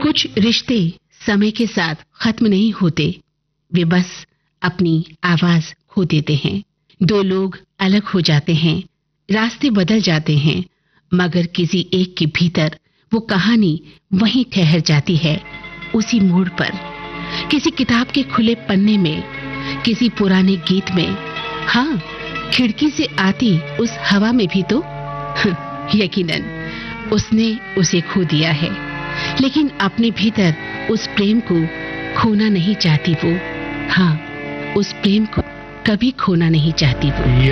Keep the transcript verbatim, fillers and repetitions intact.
कुछ रिश्ते समय के साथ खत्म नहीं होते, वे बस अपनी आवाज खो देते हैं। दो लोग अलग हो जाते हैं, रास्ते बदल जाते हैं, मगर किसी एक के भीतर वो कहानी वहीं ठहर जाती है, उसी मोड़ पर, किसी किताब के खुले पन्ने में, किसी पुराने गीत में, हाँ, खिड़की से आती उस हवा में भी तो। यकीनन उसने उसे खो दिया है, लेकिन अपने भीतर उस प्रेम को खोना नहीं चाहती वो। हाँ, उस प्रेम को कभी खोना नहीं चाहती वो।